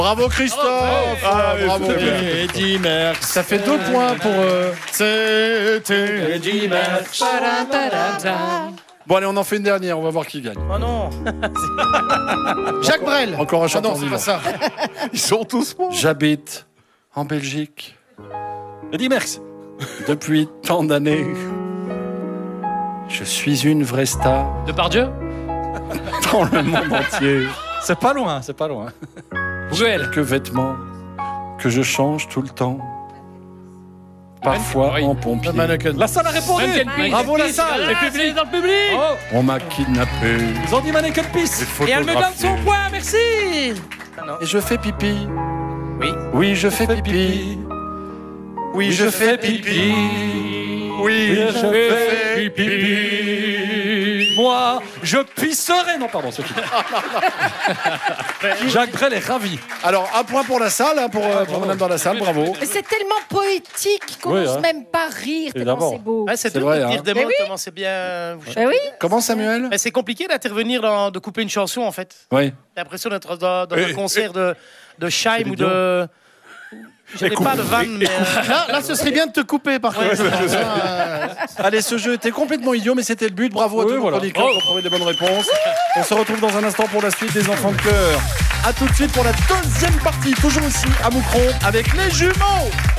Bravo Christophe. Bravo. Eddie Merckx. Ça fait 2 points pour C'était Eddie Merckx. Bon allez, on en fait une dernière, on va voir qui gagne. Oh non. Jacques Brel. Encore un chanteur non, c'est vivant. pas ça. Ils sont tous bons. J'habite en Belgique Eddie Merckx. depuis tant d'années. Je suis une vraie star Depardieu. dans le monde entier. C'est pas loin, c'est pas loin. Bruel. Quelques vêtements que je change tout le temps. Parfois Oui. en pompier. Mannequin. La salle a répondu. Bravo la salle. Le public dans le public. Oh, On m'a kidnappé. ils ont dit Mannequin Peace. Et elle me donne son point, merci. Et je fais pipi. Oui. Oui, je fais pipi. Oui, je fais pipi. Oui, je fais pipi. Moi, je pisserai. Non, pardon, c'est fini. Jacques Brel est ravi. Alors, un point pour la salle, hein, pour madame dans la salle, bravo. Mais c'est tellement poétique qu'on Oui, n'ose hein. même pas rire, tellement Évidemment. c'est beau. Ouais, c'est C'est dur vrai, de hein. dire des mots Mais oui. tellement c'est bien. Ben oui. Comment, Samuel? Mais c'est compliqué d'intervenir de couper une chanson en fait. Oui. J'ai l'impression d'être dans un concert de Scheim ou de. Je n'ai Écoute, pas de vanne, mais. Là, ce serait bien de te couper, par contre. Allez, ce jeu était complètement idiot, mais c'était le but. Bravo à tous Oui, nos voilà. chroniqueurs qui ont trouvé des bonnes réponses. On se retrouve dans un instant pour la suite des Enfants de cœur. A tout de suite pour la deuxième partie, toujours ici à Moucron, avec les jumeaux.